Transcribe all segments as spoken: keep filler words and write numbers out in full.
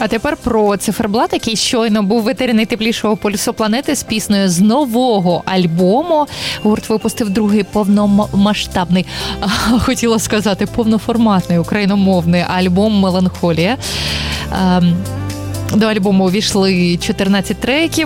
А тепер про циферблат, який щойно був в етері найтеплішого полюсу планети з піснею з нового альбому. Гурт випустив другий повномасштабний, хотіла сказати, повноформатний україномовний альбом «Меланхолія». До альбому увійшли чотирнадцять треків.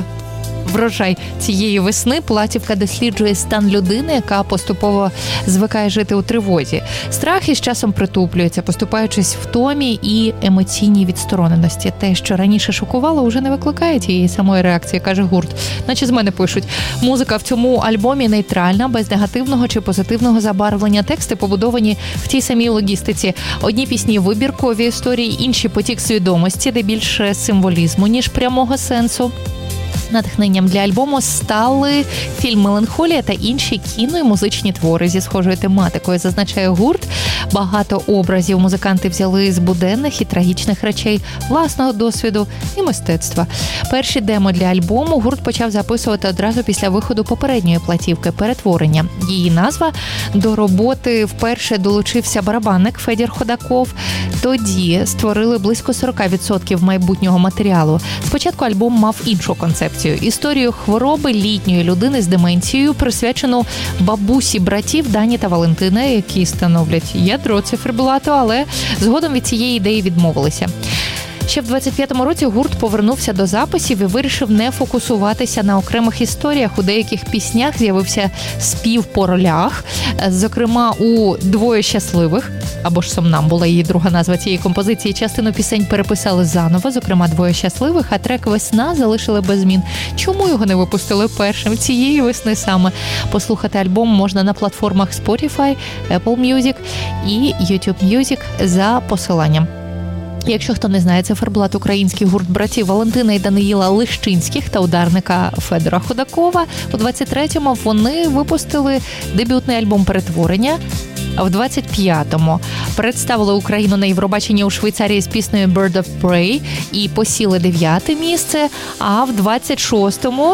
Врожай цієї весни платівка досліджує стан людини, яка поступово звикає жити у тривозі. Страх із часом притуплюється, поступаючись втомі і емоційній відстороненості. Те, що раніше шокувало, уже не викликає тієї самої реакції, каже гурт. Наче з мене пишуть. Музика в цьому альбомі нейтральна, без негативного чи позитивного забарвлення. Тексти побудовані в тій самій логістиці. Одні пісні вибіркові історії, інші потік свідомості, де більше символізму, ніж прямого сенсу. Натхненням для альбому стали фільм «Меланхолія» та інші кіно і музичні твори зі схожою тематикою, зазначає гурт. Багато образів музиканти взяли з буденних і трагічних речей, власного досвіду і мистецтва. Перші демо для альбому гурт почав записувати одразу після виходу попередньої платівки «Перетворення». Її назва. До роботи вперше долучився барабанник Федір Ходаков. Тоді створили близько сорок відсотків майбутнього матеріалу. Спочатку альбом мав іншу концепцію. Історію хвороби літньої людини з деменцією, присвячену бабусі братів Дані та Валентина, які становлять ядро циферблату, але згодом від цієї ідеї відмовилися. Ще в двадцять п'ятому році гурт повернувся до записів і вирішив не фокусуватися на окремих історіях. У деяких піснях з'явився спів по ролях, зокрема у «Двоє щасливих», або ж «Сомнамбула» її друга назва цієї композиції. Частину пісень переписали заново, зокрема «Двоє щасливих», а трек «Весна» залишили без змін. Чому його не випустили першим? Цієї весни саме. Послухати альбом можна на платформах Spotify, Apple Music і YouTube Music за посиланням. Якщо хто не знає, циферблат – український гурт братів Валентина і Даниїла Лищинських та ударника Федора Ходакова. У двадцять третьому вони випустили дебютний альбом «Перетворення». В двадцять п'ятому представили Україну на Євробаченні у Швейцарії з піснею «Bird of Prey» і посіли дев'яте місце, а в двадцять шостому,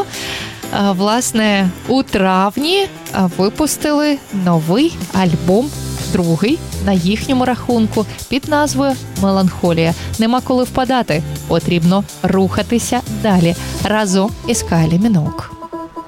власне, у травні випустили новий альбом, другий на їхньому рахунку, під назвою «Меланхолія». Нема коли впадати, потрібно рухатися далі разом із Кайлі Міноуг.